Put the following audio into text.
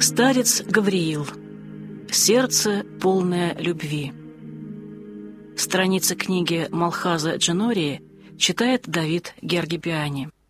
Старец Гавриил. Сердце, полное любви. Страницы книги Малхаза Дженории читает Давид Гергипиани.